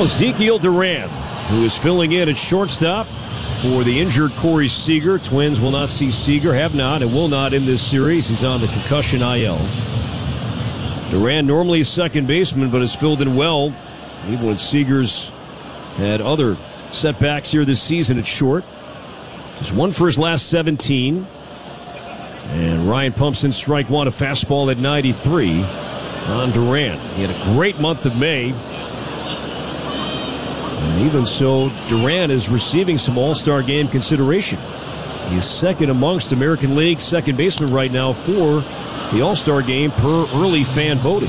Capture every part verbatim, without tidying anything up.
Now Ezekiel Duran, who is filling in at shortstop for the injured Corey Seager. Twins will not see Seager, have not, and will not in this series. He's on the concussion I L. Duran normally a second baseman, but has filled in well, even when Seager's had other setbacks here this season at short. He's one for his last seventeen. And Ryan pumps in strike one, a fastball at ninety-three on Duran. He had a great month of May. And even so, Duran is receiving some All-Star game consideration. He's second amongst American League second basemen right now for the All-Star game per early fan voting.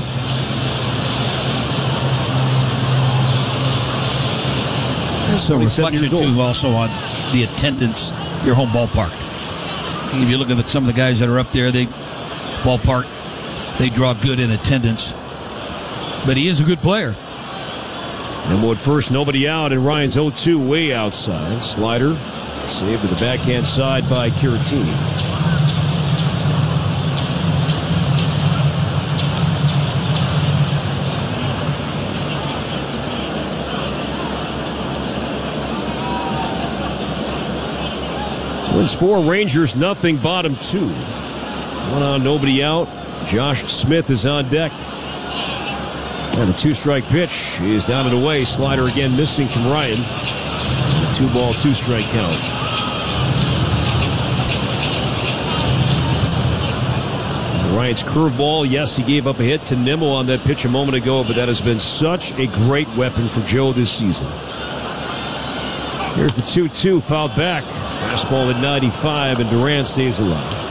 That's a reflection, too, also on the attendance at your home ballpark. If you look at some of the guys that are up there, they ballpark, they draw good in attendance. But he is a good player. Number at first, nobody out, and Ryan's oh two way outside. Slider saved to the backhand side by Caratini. Twins four, Rangers nothing, bottom two. One on, nobody out. Josh Smith is on deck. And the two-strike pitch is down and away. Slider again missing from Ryan. Two-ball, two-strike count. Ryan's curveball, yes, he gave up a hit to Nimmo on that pitch a moment ago, but that has been such a great weapon for Joe this season. Here's the two two, fouled back. Fastball at ninety-five, and Duran stays alive.